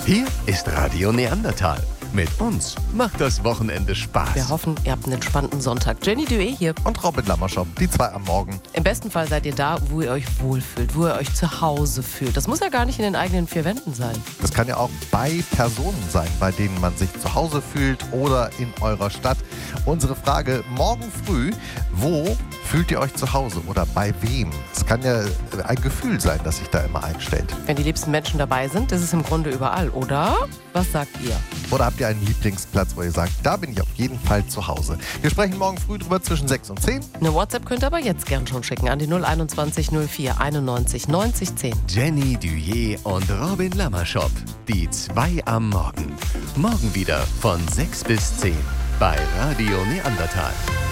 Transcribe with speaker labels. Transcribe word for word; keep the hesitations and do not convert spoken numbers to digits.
Speaker 1: Hier ist Radio Neandertal. Mit uns macht das Wochenende Spaß.
Speaker 2: Wir hoffen, ihr habt einen entspannten Sonntag. Jenny Duet hier.
Speaker 3: Und Robin Lammerschop, die zwei am Morgen.
Speaker 2: Im besten Fall seid ihr da, wo ihr euch wohlfühlt, wo ihr euch zu Hause fühlt. Das muss ja gar nicht in den eigenen vier Wänden sein.
Speaker 3: Das kann ja auch bei Personen sein, bei denen man sich zu Hause fühlt oder in eurer Stadt. Unsere Frage morgen früh: Wo fühlt ihr euch zu Hause oder bei wem? Es kann ja ein Gefühl sein, das sich da immer einstellt.
Speaker 2: Wenn die liebsten Menschen dabei sind, ist es im Grunde überall, oder? Was sagt ihr?
Speaker 3: Oder habt ihr einen Lieblingsplatz, wo ihr sagt, da bin ich auf jeden Fall zu Hause? Wir sprechen morgen früh drüber zwischen sechs und zehn.
Speaker 2: Eine WhatsApp könnt ihr aber jetzt gern schon schicken an die null einundzwanzig null vier einundneunzig neunzig zehn.
Speaker 1: Jenny Duet und Robin Lammerschop, die zwei am Morgen. Morgen wieder von sechs bis zehn bei Radio Neandertal.